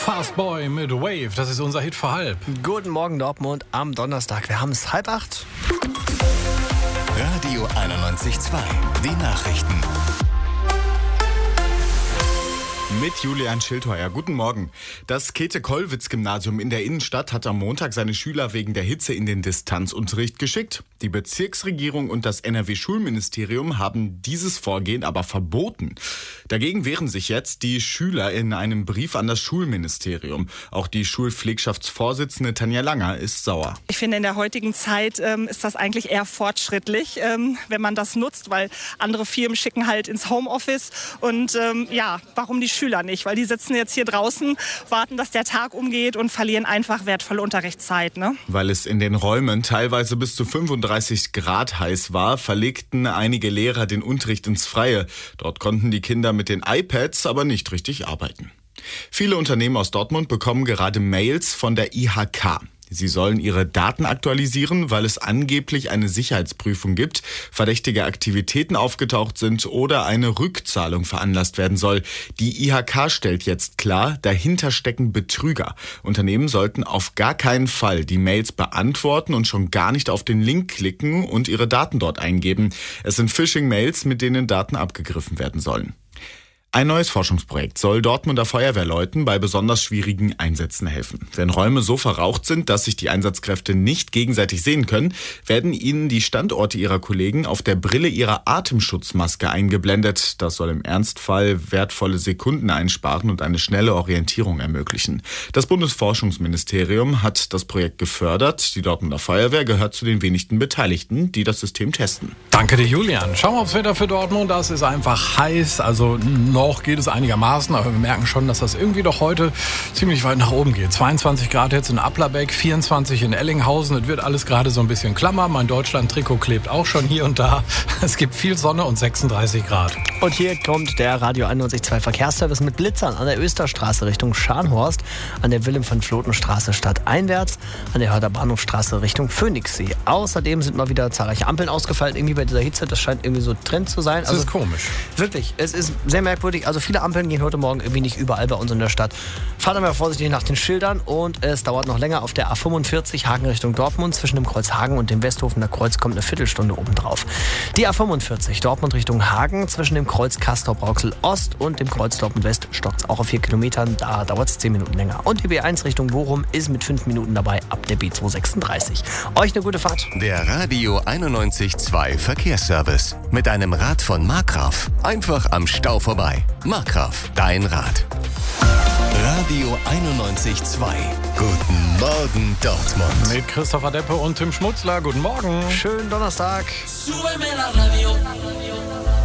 Fastboy mit Wave, das ist unser Hit für halb. Guten Morgen Dortmund am Donnerstag. Wir haben es 7:30. Radio 91.2, die Nachrichten. Mit Julian Schildheuer. Guten Morgen. Das Käthe-Kollwitz-Gymnasium in der Innenstadt hat am Montag seine Schüler wegen der Hitze in den Distanzunterricht geschickt. Die Bezirksregierung und das NRW-Schulministerium haben dieses Vorgehen aber verboten. Dagegen wehren sich jetzt die Schüler in einem Brief an das Schulministerium. Auch die Schulpflegschaftsvorsitzende Tanja Langer ist sauer. Ich finde, in der heutigen Zeit ist das eigentlich eher fortschrittlich, wenn man das nutzt, weil andere Firmen schicken halt ins Homeoffice. Und warum die Schüler nicht? Weil die sitzen jetzt hier draußen, warten, dass der Tag umgeht und verlieren einfach wertvolle Unterrichtszeit. Ne? Weil es in den Räumen teilweise bis zu 35 Grad heiß war, verlegten einige Lehrer den Unterricht ins Freie. Dort konnten die Kinder mit den iPads aber nicht richtig arbeiten. Viele Unternehmen aus Dortmund bekommen gerade Mails von der IHK. Sie sollen ihre Daten aktualisieren, weil es angeblich eine Sicherheitsprüfung gibt, verdächtige Aktivitäten aufgetaucht sind oder eine Rückzahlung veranlasst werden soll. Die IHK stellt jetzt klar, dahinter stecken Betrüger. Unternehmen sollten auf gar keinen Fall die Mails beantworten und schon gar nicht auf den Link klicken und ihre Daten dort eingeben. Es sind Phishing-Mails, mit denen Daten abgegriffen werden sollen. Ein neues Forschungsprojekt soll Dortmunder Feuerwehrleuten bei besonders schwierigen Einsätzen helfen. Wenn Räume so verraucht sind, dass sich die Einsatzkräfte nicht gegenseitig sehen können, werden ihnen die Standorte ihrer Kollegen auf der Brille ihrer Atemschutzmaske eingeblendet. Das soll im Ernstfall wertvolle Sekunden einsparen und eine schnelle Orientierung ermöglichen. Das Bundesforschungsministerium hat das Projekt gefördert. Die Dortmunder Feuerwehr gehört zu den wenigsten Beteiligten, die das System testen. Danke dir, Julian. Schauen wir aufs Wetter für Dortmund. Das ist einfach heiß, also noch geht es einigermaßen, aber wir merken schon, dass das irgendwie doch heute ziemlich weit nach oben geht. 22 Grad jetzt in Applerbeck, 24 in Ellinghausen. Es wird alles gerade so ein bisschen klammer. Mein Deutschland-Trikot klebt auch schon hier und da. Es gibt viel Sonne und 36 Grad. Und hier kommt der Radio 91.2 Verkehrsservice mit Blitzern an der Österstraße Richtung Scharnhorst, an der Wilhelm-von-Floten-Straße stadteinwärts, an der Hörder Bahnhofstraße Richtung Phoenixsee. Außerdem sind mal wieder zahlreiche Ampeln ausgefallen, irgendwie bei dieser Hitze. Das scheint irgendwie so Trend zu sein. Das ist komisch. Wirklich, es ist sehr merkwürdig. Also viele Ampeln gehen heute Morgen irgendwie nicht überall bei uns in der Stadt. Fahrt einmal vorsichtig nach den Schildern und es dauert noch länger auf der A45 Hagen Richtung Dortmund. Zwischen dem Kreuz Hagen und dem Westhofener Kreuz kommt eine Viertelstunde obendrauf. Die A45 Dortmund Richtung Hagen zwischen dem Kreuz Castor-Brauxel Ost und dem Kreuz Dortmund West stockt es auch auf 4 Kilometern. Da dauert es 10 Minuten länger. Und die B1 Richtung Bochum ist mit 5 Minuten dabei ab der B236. Euch eine gute Fahrt. Der Radio 91.2 Verkehrsservice. Mit einem Rad von Markgraf. Einfach am Stau vorbei. Markgraf, dein Rad. Radio 91.2. Guten Morgen Dortmund. Mit Christopher Deppe und Tim Schmutzler. Guten Morgen. Schönen Donnerstag. Súbeme la radio.